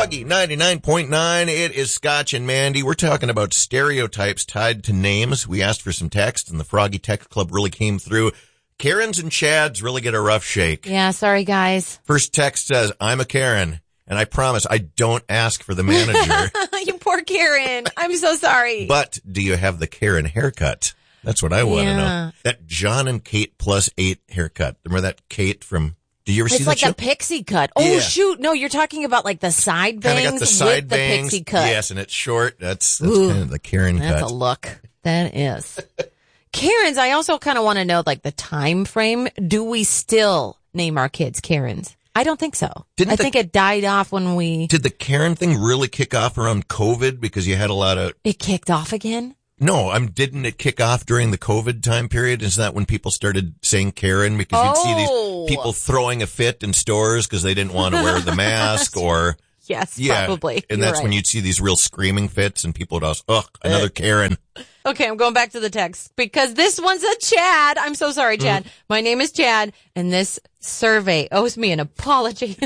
Froggy 99.9. It is Scotch and Mandy. We're talking about stereotypes tied to names. We asked for some text, and the Froggy Text Club really came through. Karens and Chads really get a rough shake. Yeah, sorry, guys. First text says, I'm a Karen, and I promise I don't ask for the manager. You poor Karen. I'm so sorry. But do you have the Karen haircut? That's what I want to know. That John and Kate +8 haircut. Remember that Kate from... Do you ever see that It's like a pixie cut. Oh, yeah. Shoot. No, you're talking about like the side bangs Kind of got the side with bangs. the pixie cut. Yes, and it's short. That's kind of the Karen cut. That's a look. That is. Karens, I also kind of want to know like the time frame. Do we still name our kids Karens? I don't think so. I think it died off when we... Did the Karen thing really kick off around COVID because you had a lot of... It kicked off again? No, didn't it kick off during the COVID time period? Is that when people started saying Karen? Because you'd see these people throwing a fit in stores because they didn't want to wear the mask or... Yes, probably. And that's when you'd see these real screaming fits and people would ask, another Karen. Okay, I'm going back to the text because this one's a Chad. I'm so sorry, Chad. My name is Chad, and this survey owes me an apology.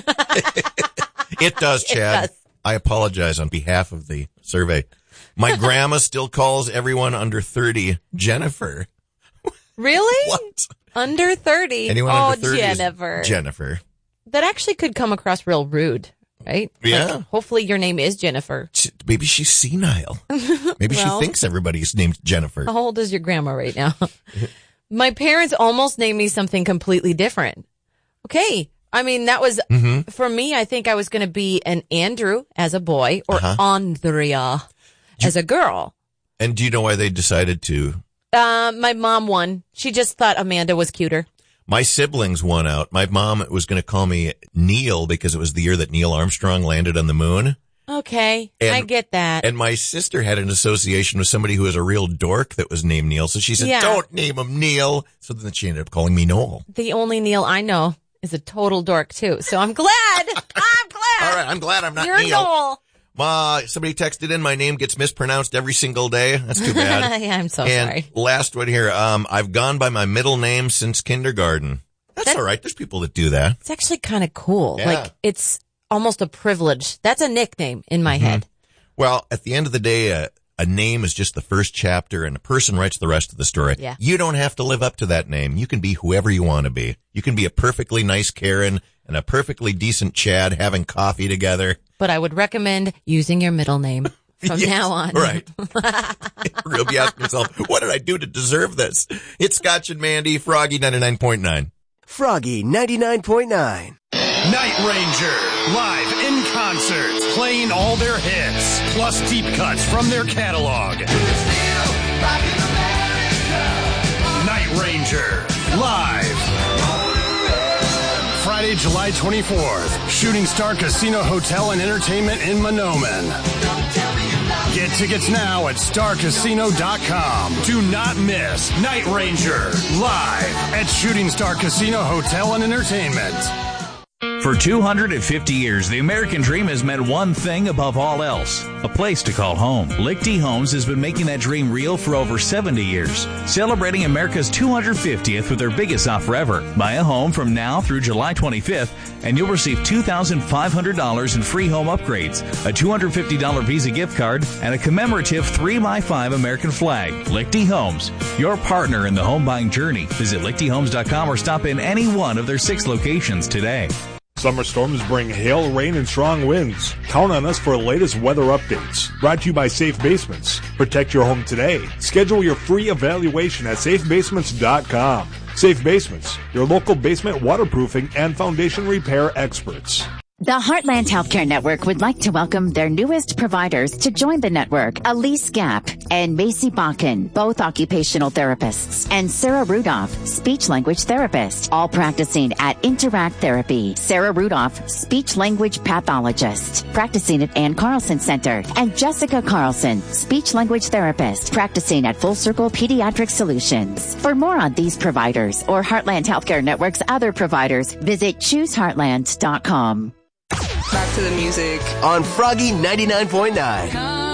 It does, Chad. It does. I apologize on behalf of the survey. My grandma still calls everyone under 30 Jennifer. Really? What? Under 30? Anyone under 30 Jennifer. is Jennifer. That actually could come across real rude, right? Yeah. Like, hopefully your name is Jennifer. Maybe she's senile. Maybe she thinks everybody's named Jennifer. How old is your grandma right now? My parents almost named me something completely different. Okay. I mean, that was, for me, I think I was going to be an Andrew as a boy or Andrea as a girl. And do you know why they decided to? My mom won. She just thought Amanda was cuter. My siblings won out. My mom was going to call me Neil because it was the year that Neil Armstrong landed on the moon. Okay, I get that. And my sister had an association with somebody who was a real dork that was named Neil. So she said, don't name him Neil. So then she ended up calling me Noel. The only Neil I know is a total dork, too. So I'm glad. I'm glad. All right, I'm glad I'm not You're Neil. Noel. Somebody texted in, my name gets mispronounced every single day. That's too bad. Yeah, I'm so and sorry. Last one here. I've gone by my middle name since kindergarten. That's all right. There's people that do that. It's actually kind of cool. Yeah. Like, it's almost a privilege. That's a nickname in my head. Well, at the end of the day, a name is just the first chapter and a person writes the rest of the story. Yeah. You don't have to live up to that name. You can be whoever you want to be. You can be a perfectly nice Karen and a perfectly decent Chad having coffee together. But I would recommend using your middle name from now on. Right. You'll be asking yourself, what did I do to deserve this? It's Scotch and Mandy, Froggy 99.9. Froggy 99.9. Night Ranger, live in concert, playing all their hits, plus deep cuts from their catalog. Night Ranger, live. Friday, July 24th, Shooting Star Casino Hotel and Entertainment in Mahnomen. Get tickets now at starcasino.com. Do not miss Night Ranger, live at Shooting Star Casino Hotel and Entertainment. For 250 years, the American dream has meant one thing above all else, a place to call home. Lichty Homes has been making that dream real for over 70 years, celebrating America's 250th with their biggest offer ever. Buy a home from now through July 25th, and you'll receive $2,500 in free home upgrades, a $250 Visa gift card, and a commemorative 3x5 American flag. Lichty Homes, your partner in the home buying journey. Visit lichtyhomes.com or stop in any one of their 6 locations today. Summer storms bring hail, rain, and strong winds. Count on us for the latest weather updates. Brought to you by Safe Basements. Protect your home today. Schedule your free evaluation at safebasements.com. Safe Basements, your local basement waterproofing and foundation repair experts. The Heartland Healthcare Network would like to welcome their newest providers to join the network, Elise Gap and Macy Bakken, both occupational therapists, and Sarah Rudolph, speech-language therapist, all practicing at Interact Therapy. Sarah Rudolph, speech-language pathologist, practicing at Ann Carlson Center, and Jessica Carlson, speech-language therapist, practicing at Full Circle Pediatric Solutions. For more on these providers or Heartland Healthcare Network's other providers, visit chooseheartland.com. Back to the music on Froggy 99.9.